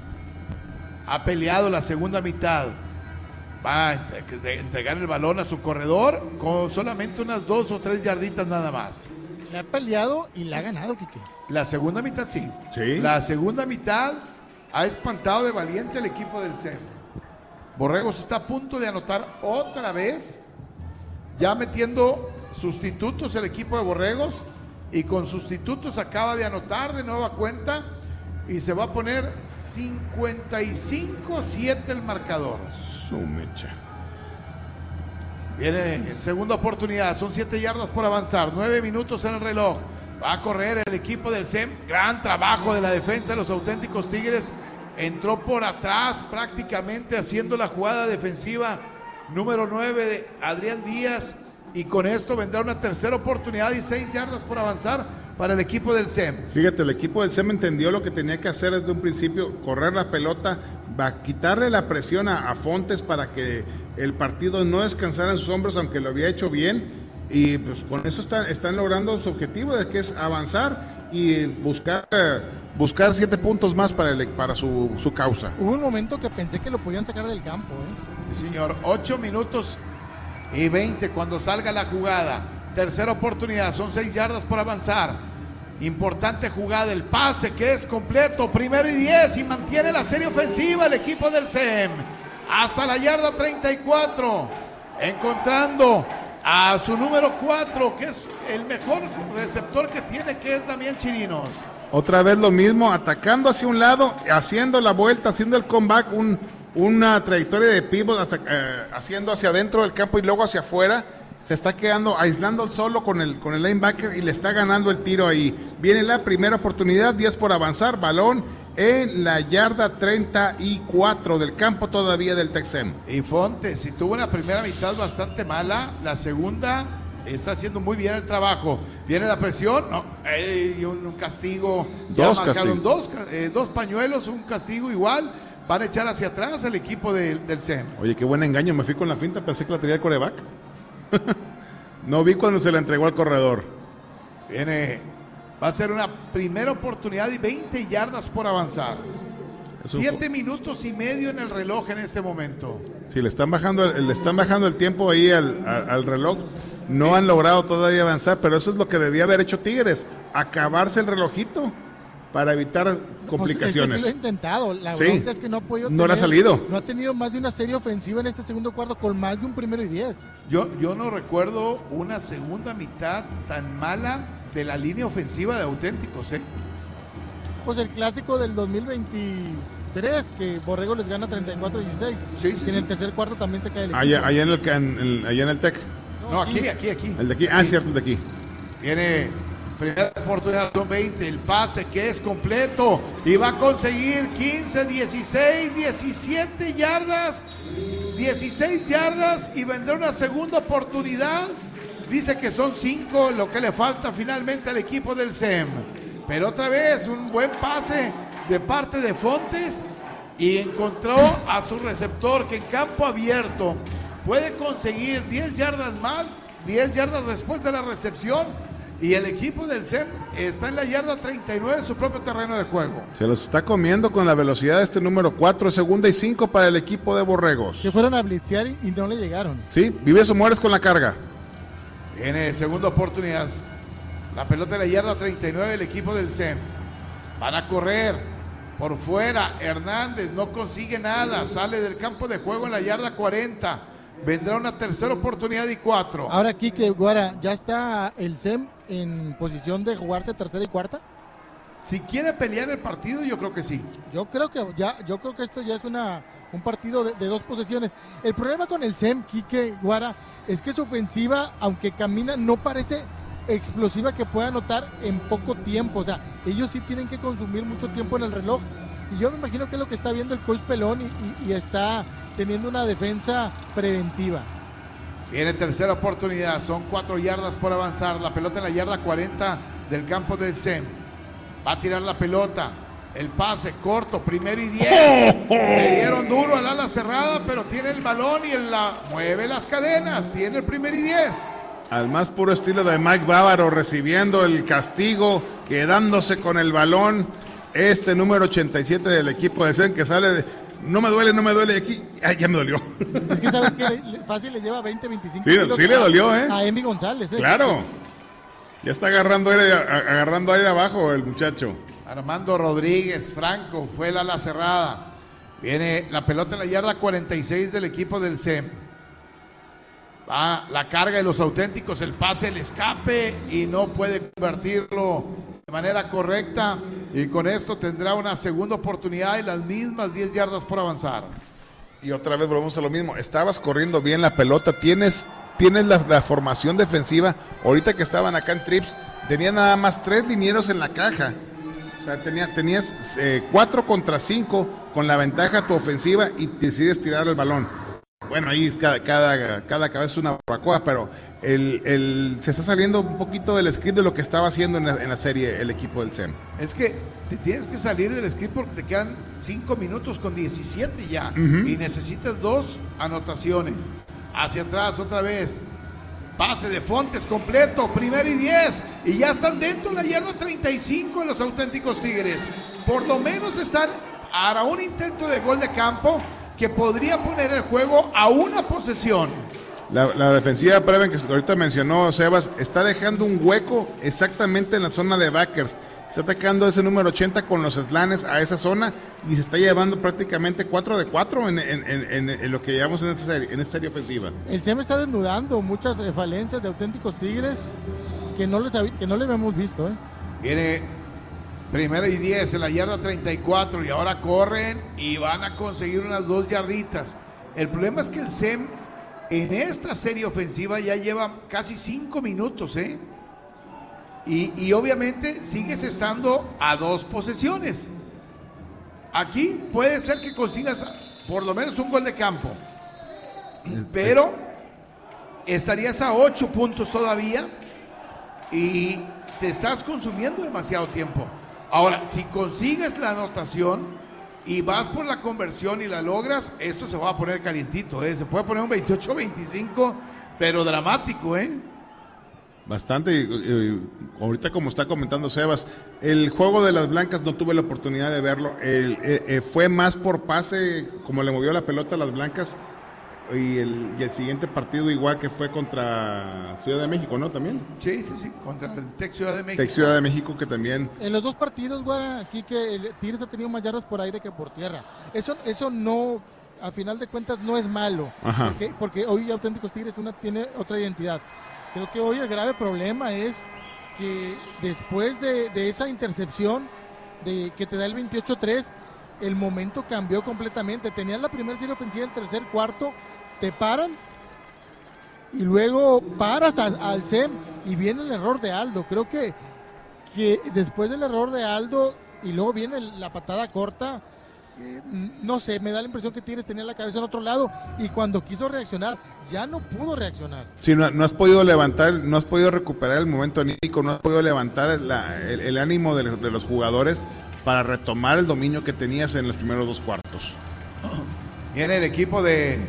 Ha peleado la segunda mitad. Va a entregar el balón a su corredor con solamente unas 2 o 3 yarditas nada más. Le ha peleado y le ha ganado, Quique. La segunda mitad sí. Sí. La segunda mitad ha espantado de valiente el equipo del SEM. Borregos está a punto de anotar otra vez, ya metiendo sustitutos el equipo de Borregos, y con sustitutos acaba de anotar de nueva cuenta y se va a poner 55-7 el marcador. Su mecha. Viene segunda oportunidad, son 7 yardas por avanzar, 9 minutos en el reloj. Va a correr el equipo del SEM, gran trabajo de la defensa de los auténticos Tigres. Entró por atrás prácticamente haciendo la jugada defensiva número 9 de Adrián Díaz, y con esto vendrá una tercera oportunidad y 6 yardas por avanzar para el equipo del SEM. Fíjate, el equipo del SEM entendió lo que tenía que hacer desde un principio, correr la pelota, va a quitarle la presión a Fontes para que el partido no descansara en sus hombros, aunque lo había hecho bien, y pues con eso están logrando su objetivo, de que es avanzar y buscar 7 puntos más para su causa. Hubo un momento que pensé que lo podían sacar del campo, Sí, señor, 8 minutos y 20 cuando salga la jugada. Tercera oportunidad, son 6 yardas por avanzar. Importante jugada, el pase que es completo, 1º y 10, y mantiene la serie ofensiva el equipo del SEM. Hasta la yarda 34, encontrando a su número 4, que es el mejor receptor que tiene, que es Damián Chirinos. Otra vez lo mismo, atacando hacia un lado, haciendo la vuelta, haciendo el comeback, una trayectoria de pivot, haciendo hacia adentro del campo y luego hacia afuera. Se está quedando, aislando solo con el linebacker y le está ganando el tiro ahí. Viene la primera oportunidad, 10 por avanzar, balón en la yarda 34 del campo todavía del Texem. Y Fontes, si tuvo una primera mitad bastante mala, la segunda está haciendo muy bien el trabajo. Viene la presión, y un castigo. Dos castigos. Dos pañuelos, un castigo igual. Van a echar hacia atrás el equipo del SEM. Oye, qué buen engaño, me fui con la finta, pensé que la tenía el coreback. No vi cuando se la entregó al corredor. Va a ser una primera oportunidad y 20 yardas por avanzar. 7 minutos y medio en el reloj en este momento. Si le están bajando el tiempo ahí al reloj, no han logrado todavía avanzar, pero eso es lo que debía haber hecho Tigres, acabarse el relojito para evitar complicaciones. Pues es que sí lo ha intentado, la sí, bronca es que no ha podido no le ha salido. No ha tenido más de una serie ofensiva en este segundo cuarto con más de un 1º y 10. Yo no recuerdo una segunda mitad tan mala de la línea ofensiva de auténticos, Pues el clásico del 2023, que Borrego les gana 34-16. Sí, en el tercer cuarto también se cae el equipo. Allá en el TEC. No, aquí. El de aquí, cierto, el de aquí. Viene primera oportunidad, son 20, el pase que es completo y va a conseguir 15, 16, 17 yardas, 16 yardas y vendrá una segunda oportunidad. Dice que son 5 lo que le falta finalmente al equipo del SEM. Pero otra vez un buen pase de parte de Fontes y encontró a su receptor que en campo abierto puede conseguir 10 yardas más, 10 yardas después de la recepción, y el equipo del SEM está en la yarda 39 en su propio terreno de juego. Se los está comiendo con la velocidad de este número 4, segunda y 5 para el equipo de Borregos. Que fueron a blitzear y no le llegaron. Sí, vives o mueres con la carga. Viene segunda oportunidad. La pelota en la yarda 39 el equipo del SEM. Van a correr por fuera. Hernández no consigue nada. Sale del campo de juego en la yarda 40. Vendrá una tercera oportunidad y 4. Ahora, Quique, Guara, ¿ya está el SEM en posición de jugarse tercera y cuarta? Si quiere pelear el partido, yo creo que sí. Yo creo que esto ya es un partido de 2 posesiones. El problema con el SEM, Quique, Guara, es que su ofensiva, aunque camina, no parece explosiva que pueda anotar en poco tiempo. O sea, ellos sí tienen que consumir mucho tiempo en el reloj. Y yo me imagino que es lo que está viendo el coach Pelón y está teniendo una defensa preventiva. Viene tercera oportunidad, son 4 yardas por avanzar. La pelota en la yarda 40 del campo del SEM. Va a tirar la pelota. El pase corto, 1º y 10. Le dieron duro al ala cerrada, pero tiene el balón y mueve las cadenas. Tiene el 1º y 10. Al más puro estilo de Mike Bávaro, recibiendo el castigo, quedándose con el balón. Este número 87 del equipo de SEM que sale de... No me duele aquí. Ay, ya me dolió. Es que sabes que fácil le lleva 20, 25 kilos. Sí le dolió, a Emi González. Claro. Ya está agarrando aire abajo el muchacho. Armando Rodríguez Franco fue el ala cerrada. Viene la pelota en la yarda 46 del equipo del SEM. Va la carga de los auténticos, el pase, el escape y no puede convertirlo de manera correcta y con esto tendrá una segunda oportunidad y las mismas 10 yardas por avanzar. Y otra vez volvemos a lo mismo, estabas corriendo bien la pelota, tienes la formación defensiva, ahorita que estaban acá en trips, tenía nada más 3 linieros en la caja, o sea, tenías 4 contra 5 con la ventaja tu ofensiva y decides tirar el balón. Bueno, ahí cada cabeza es una barbacoa, pero se está saliendo un poquito del script de lo que estaba haciendo en la serie el equipo del SEM. Es que te tienes que salir del script porque te quedan 5 minutos con 17 ya, y necesitas 2 anotaciones. Hacia atrás otra vez, pase de Fontes completo, 1st y 10, y ya están dentro de la yarda 35 en los auténticos Tigres. Por lo menos están a un intento de gol de campo que podría poner el juego a una posesión. La defensiva de Preven, que ahorita mencionó Sebas, está dejando un hueco exactamente en la zona de backers. Está atacando ese número 80 con los slanes a esa zona y se está llevando prácticamente 4 de 4 en lo que llevamos en esta serie ofensiva. El SEM está desnudando muchas falencias de auténticos Tigres que no le habíamos visto. Viene 1st y 10 en la yarda 34 y ahora corren y van a conseguir unas 2 yarditas. El problema es que el SEM en esta serie ofensiva ya lleva casi 5 minutos, y obviamente sigues estando a 2 posesiones. Aquí puede ser que consigas por lo menos un gol de campo, pero estarías a 8 puntos todavía y te estás consumiendo demasiado tiempo. Ahora, si consigues la anotación y vas por la conversión y la logras, esto se va a poner calientito, se puede poner un 28-25, pero dramático, Bastante, y ahorita como está comentando Sebas, el juego de las blancas no tuve la oportunidad de verlo, fue más por pase, como le movió la pelota a las blancas, y el siguiente partido igual que fue contra Ciudad de México, ¿no? También. Sí, contra el Tec Ciudad de México. Tec Ciudad de México que también. En los 2 partidos, Guara, aquí que el Tigres ha tenido más yardas por aire que por tierra. Eso no, a final de cuentas, no es malo. Ajá. Porque hoy Auténticos Tigres tiene otra identidad. Creo que hoy el grave problema es que después de esa intercepción que te da el 28-3, el momento cambió completamente. Tenían la primera serie ofensiva, el tercer cuarto, te paran y luego paras al SEM y viene el error de Aldo. Creo que después del error de Aldo y luego viene la patada corta, no sé, me da la impresión que Tigres tenía la cabeza en otro lado y cuando quiso reaccionar ya no pudo reaccionar. Sí, no has podido levantar, no has podido recuperar el momento anímico, no has podido levantar el ánimo de los jugadores para retomar el dominio que tenías en los primeros 2 cuartos. Viene el equipo del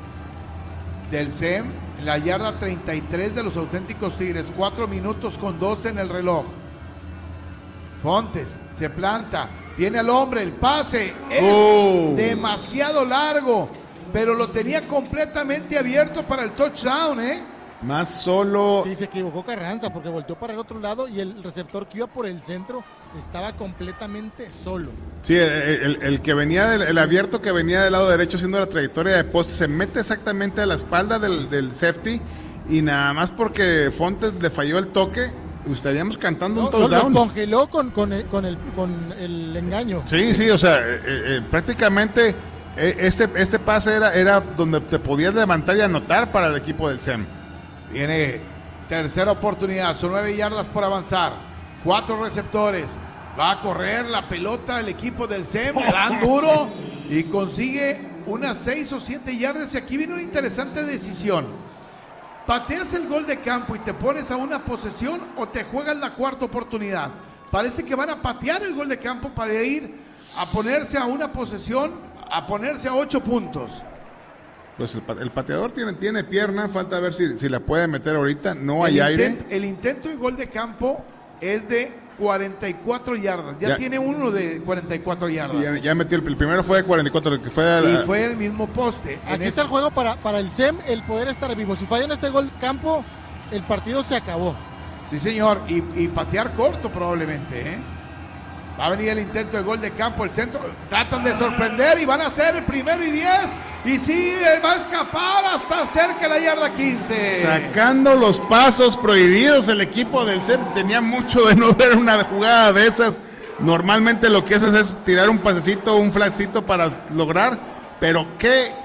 SEM, la yarda 33 de los auténticos Tigres, 4 minutos con 12 en el reloj. Fontes se planta, tiene al hombre, el pase es demasiado largo, pero lo tenía completamente abierto para el touchdown, Más solo. Sí, se equivocó Carranza porque volteó para el otro lado y el receptor que iba por el centro estaba completamente solo. Sí, el que venía el abierto que venía del lado derecho haciendo la trayectoria de poste se mete exactamente a la espalda del safety y nada más porque Fontes le falló el toque, estaríamos cantando un touchdown. Los congeló con el engaño. Sí, o sea, prácticamente este pase era donde te podías levantar y anotar para el equipo del SEM. Viene tercera oportunidad, son 9 yardas por avanzar, 4 receptores, va a correr la pelota el equipo del SEM, le dan duro y consigue unas 6 o 7 yardas y aquí viene una interesante decisión. ¿Pateas el gol de campo y te pones a una posesión o te juegas la cuarta oportunidad? Parece que van a patear el gol de campo para ir a ponerse a una posesión, a ponerse a 8 puntos. Pues el pateador tiene pierna, falta ver si la puede meter ahorita, no hay aire. El intento de gol de campo es de 44 yardas, ya tiene uno de 44 yardas. Sí, ya metió, el primero fue de 44, el que fue y fue el mismo poste. Aquí está el juego para el SEM, el poder estar vivo. Si fallan este gol de campo, el partido se acabó. Sí, señor, y patear corto probablemente, Va a venir el intento de gol de campo, el centro, tratan de sorprender y van a hacer el 1st y 10, Y sí, va a escapar hasta cerca de la yarda 15. Sacando los pasos prohibidos el equipo del CEM. Tenía mucho de no ver una jugada de esas. Normalmente lo que haces es tirar un pasecito, un flagcito para lograr. Pero qué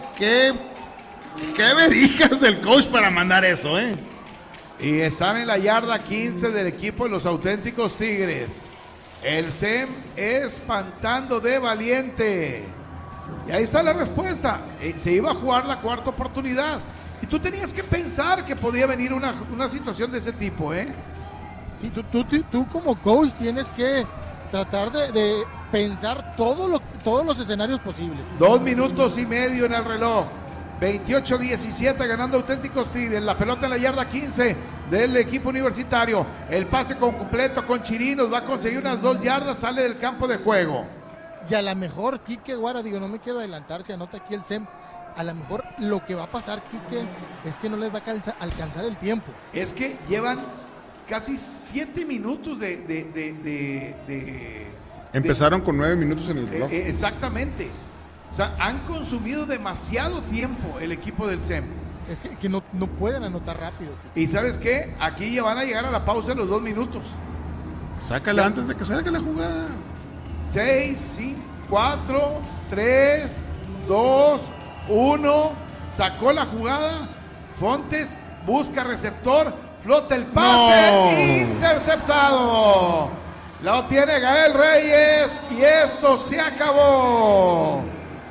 verijas del coach para mandar eso, ¿eh? Y están en la yarda 15 del equipo de los auténticos Tigres. El CEM espantando de valiente. Y ahí está la respuesta. Se iba a jugar la cuarta oportunidad. Y tú tenías que pensar que podía venir una situación de ese tipo, ¿eh? Sí, tú como coach tienes que tratar de pensar todos los escenarios posibles. 2 minutos y medio en el reloj. 28-17 ganando auténticos Tigres. La pelota en la yarda 15 del equipo universitario. El pase completo con Chirinos. Va a conseguir unas 2 yardas. Sale del campo de juego. Y a lo mejor Quique Guara, no me quiero adelantar, se anota aquí el CEM. A lo mejor lo que va a pasar, Quique, es que no les va a alcanzar el tiempo. Es que llevan casi 7 minutos Empezaron con 9 minutos en el reloj. Exactamente. O sea, han consumido demasiado tiempo el equipo del CEM. Es que no pueden anotar rápido. ¿Y sabes qué? Aquí ya van a llegar a la pausa en los 2 minutos. Sácala antes de que salga la jugada. 6, 5, 4, 3, 2, 1. Sacó la jugada. Fontes busca receptor. Flota el pase. No. Interceptado. Lo tiene Gael Reyes. Y esto se acabó.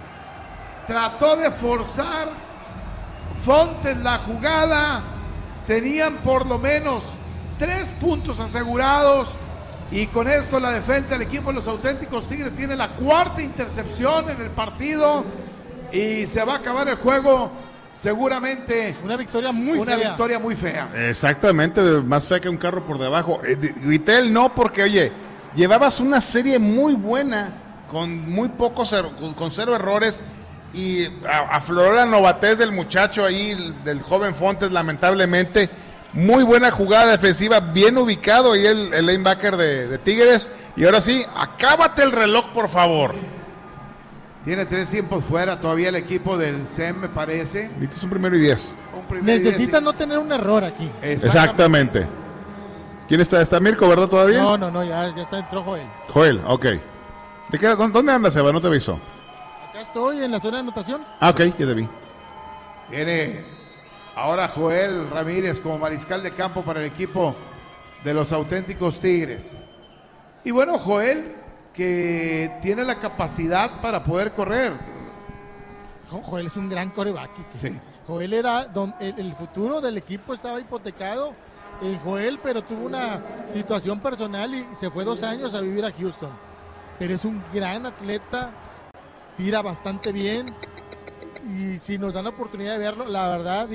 Trató de forzar Fontes la jugada. Tenían por lo menos 3 puntos asegurados. Y con esto la defensa del equipo de los auténticos Tigres tiene la 4ª intercepción en el partido. Y se va a acabar el juego seguramente. Una victoria muy fea. Exactamente, más fea que un carro por debajo. Vitel no, porque oye, llevabas una serie muy buena, con muy pocos, con 0 errores. Y afloró la novatez del muchacho ahí, del joven Fontes, lamentablemente. Muy buena jugada defensiva, bien ubicado ahí el linebacker de Tigres. Y ahora sí, acábate el reloj, por favor. Tiene 3 tiempos fuera todavía el equipo del CEM, me parece. Es un 1º y 10. Necesita no tener un error aquí. Exactamente. ¿Quién está? ¿Está Mirko, verdad, todavía? No, ya entró Joel. Joel, ok. ¿Dónde andas, Eva? No te aviso. Acá estoy, en la zona de anotación. Ah, ok, ya te vi. Viene ahora Joel Ramírez como mariscal de campo para el equipo de los auténticos Tigres. Y bueno, Joel, que tiene la capacidad para poder correr. Joel es un gran quarterback. Sí. Joel era el futuro del equipo, estaba hipotecado en Joel, pero tuvo una situación personal y se fue 2 años a vivir a Houston. Pero es un gran atleta, tira bastante bien. Y si nos dan la oportunidad de verlo, la verdad,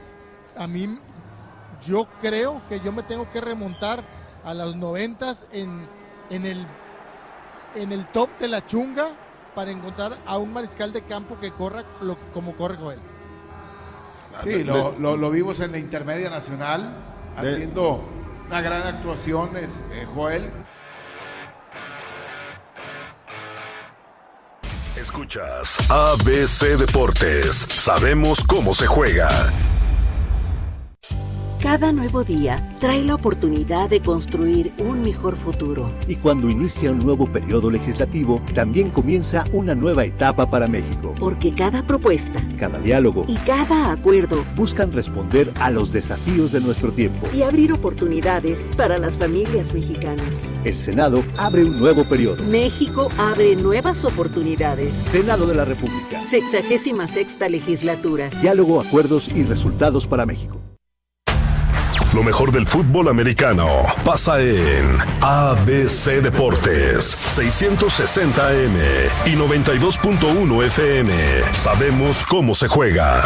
yo creo que yo me tengo que remontar a los 90s en el top de la chunga para encontrar a un mariscal de campo que corra como corre Joel. Sí, lo vimos en la Intermedia Nacional, haciendo una gran actuación, Joel. Escuchas ABC Deportes. Sabemos cómo se juega. Cada nuevo día trae la oportunidad de construir un mejor futuro. Y cuando inicia un nuevo periodo legislativo, también comienza una nueva etapa para México. Porque cada propuesta, cada diálogo y cada acuerdo buscan responder a los desafíos de nuestro tiempo y abrir oportunidades para las familias mexicanas. El Senado abre un nuevo periodo. México abre nuevas oportunidades. Senado de la República. 66ª legislatura. Diálogo, acuerdos y resultados para México. Lo mejor del fútbol americano pasa en ABC Deportes, 660 AM y 92.1 FM. Sabemos cómo se juega.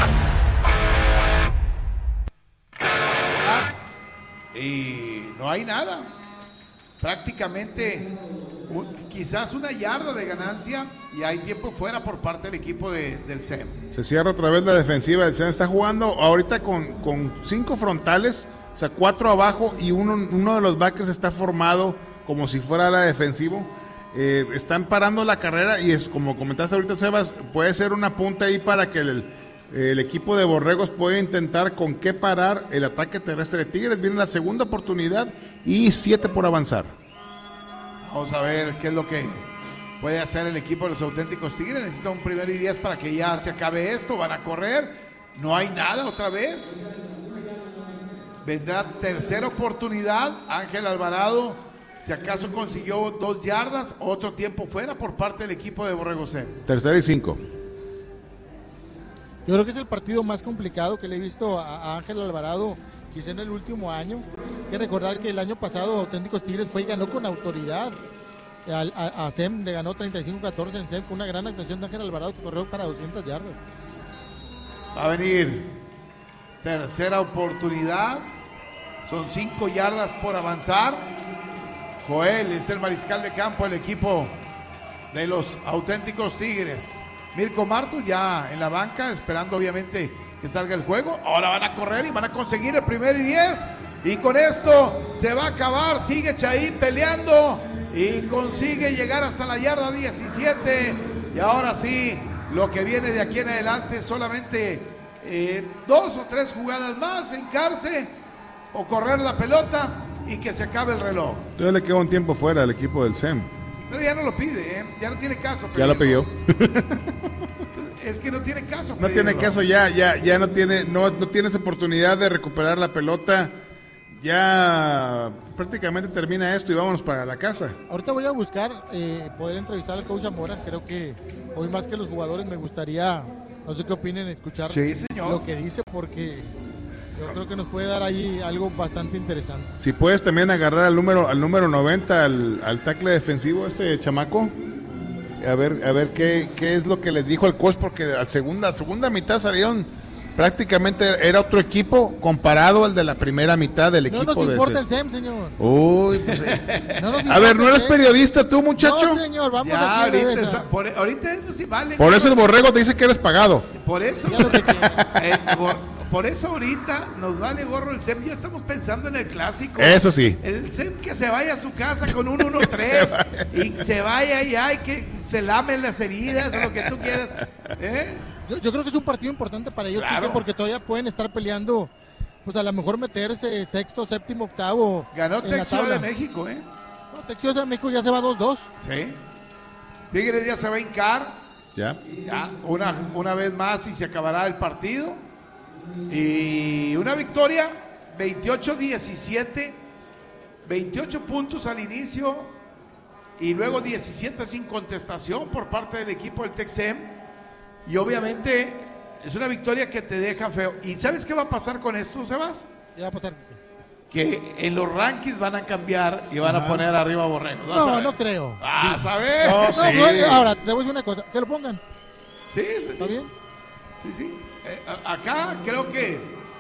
Y no hay nada. Prácticamente quizás 1 yarda de ganancia y hay tiempo fuera por parte del equipo del CEM. Se cierra otra vez la defensiva del CEM. Está jugando ahorita con 5 frontales. O sea, 4 abajo y uno de los backers está formado como si fuera la defensivo. están parando la carrera y es como comentaste ahorita, Sebas, puede ser una punta ahí para que el equipo de Borregos pueda intentar con qué parar el ataque terrestre de Tigres. Viene la segunda oportunidad y 7 por avanzar. Vamos a ver qué es lo que puede hacer el equipo de los auténticos Tigres. Necesita un 1-10 para que ya se acabe esto. Van a correr, no hay nada otra vez. Vendrá tercera oportunidad. Ángel Alvarado, si acaso consiguió 2 yardas, otro tiempo fuera por parte del equipo de Borregos C. Tercera y 5. Yo creo que es el partido más complicado que le he visto a Ángel Alvarado, quizá en el último año. Hay que recordar que el año pasado Auténticos Tigres fue y ganó con autoridad. A SEM le ganó 35-14 en SEM con una gran actuación de Ángel Alvarado que corrió para 200 yardas. Va a venir tercera oportunidad. Son 5 yardas por avanzar. Joel es el mariscal de campo del equipo de los Auténticos Tigres. Mirko Martos ya en la banca, esperando obviamente que salga el juego. Ahora van a correr y van a conseguir el 1-10. Y con esto se va a acabar. Sigue Chaín peleando y consigue llegar hasta la yarda 17. Y ahora sí, lo que viene de aquí en adelante es solamente 2 o 3 jugadas más, hincarse o correr la pelota y que se acabe el reloj. Todavía le queda un tiempo fuera al equipo del SEM. Pero ya no lo pide, ya no tiene caso. Ya lo pidió. Es que no tiene caso. No tiene caso, ya no tienes oportunidad de recuperar la pelota. Ya prácticamente termina esto y vámonos para la casa. Ahorita voy a buscar poder entrevistar al coach Zamora. Creo que hoy más que los jugadores me gustaría, no sé qué opinen, escuchar lo que dice, porque yo creo que nos puede dar ahí algo bastante interesante. Si puedes también agarrar al número 90, al tackle defensivo, chamaco, a ver qué es lo que les dijo el coach, porque a segunda mitad salieron, prácticamente era otro equipo comparado al de la primera mitad del equipo. No nos importa el SEM, señor. Uy, pues, a ver, ¿no eres periodista tú, muchacho? No, señor, vamos ya, aquí ahorita sí vale. Por eso el Borrego te dice que eres pagado. Por eso. Por eso ahorita nos vale gorro el SEM. Ya estamos pensando en el clásico. Eso sí. El SEM que se vaya a su casa con un 1-3 y se vaya y que se lamen las heridas o lo que tú quieras. Yo creo que es un partido importante para ellos, claro, porque todavía pueden estar peleando, pues a lo mejor meterse sexto, séptimo, octavo. Ganó en la Tec Ciudad tabla. de México, No, Tec Ciudad de México ya se va 2-2. Sí. Tigres ya se va a hincar. Ya una vez más y se acabará el partido. Y una victoria 28-17, 28 puntos al inicio y luego 17 sin contestación por parte del equipo del Tec-Sem. Y obviamente es una victoria que te deja feo. ¿Y sabes qué va a pasar con esto, Sebas? ¿Qué va a pasar? Que en los rankings van a cambiar y van a poner arriba a Borrego. No creo. A saber. No, sí. Ahora, te voy a decir una cosa, que lo pongan. Sí, ¿Está bien? Sí. Acá creo que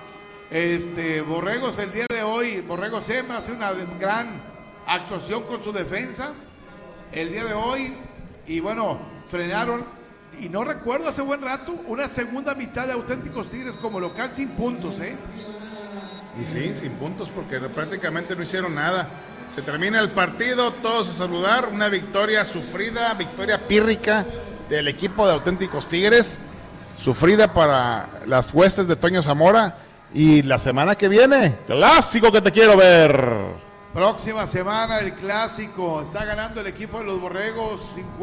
Borregos el día de hoy, Borrego SEM hace una gran actuación con su defensa el día de hoy y bueno, frenaron. Y no recuerdo hace buen rato una segunda mitad de Auténticos Tigres como local sin puntos, Y sí, sin puntos porque prácticamente no hicieron nada. Se termina el partido, todos a saludar, una victoria sufrida, victoria pírrica del equipo de Auténticos Tigres, sufrida para las huestes de Toño Zamora. Y la semana que viene, clásico que te quiero ver. Próxima semana el clásico. Está ganando el equipo de los Borregos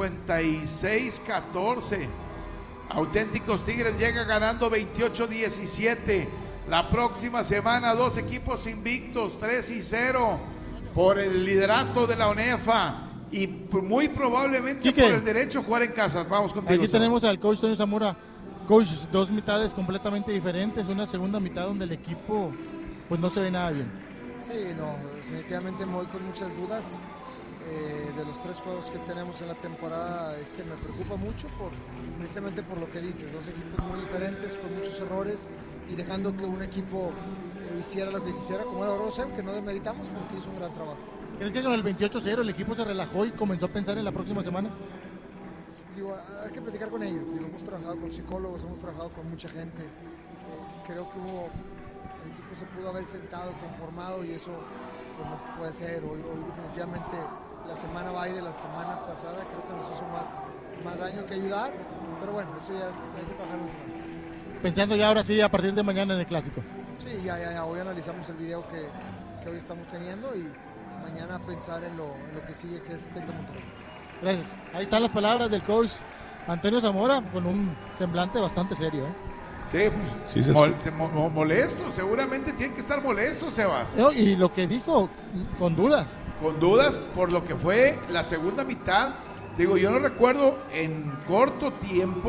56-14. Auténticos Tigres llega ganando 28-17. La próxima semana 2 equipos invictos, 3-0 por el liderato de la ONEFA y muy probablemente Quique, por el derecho a jugar en casa. Vamos contigo. Aquí tenemos al coach Toño Zamora. Coach, 2 mitades completamente diferentes, una segunda mitad donde el equipo pues no se ve nada bien. Sí, no, definitivamente me voy con muchas dudas. De los 3 juegos que tenemos en la temporada, me preocupa mucho precisamente por lo que dices, 2 equipos muy diferentes, con muchos errores y dejando que un equipo hiciera lo que quisiera, como era Rosem, que no demeritamos porque hizo un gran trabajo. ¿Crees que con el 28-0 el equipo se relajó y comenzó a pensar en la próxima semana? Hay que platicar con ellos. Hemos trabajado con psicólogos, hemos trabajado con mucha gente. Creo que el equipo se pudo haber sentado, conformado y eso pues, no puede ser. Hoy definitivamente la semana bye de la semana pasada creo que nos hizo más daño que ayudar, pero bueno, eso ya hay que trabajar en la semana. Pensando ya ahora sí a partir de mañana en el Clásico. Sí, ya, hoy analizamos el video que hoy estamos teniendo y mañana pensar en lo que sigue, que es Tec de Monterrey. Gracias. Ahí están las palabras del coach Antonio Zamora con un semblante bastante serio, Sí, pues, molesto, seguramente tiene que estar molesto, Sebas. Y lo que dijo, con dudas. Con dudas por lo que fue la segunda mitad. Digo, yo no recuerdo en corto tiempo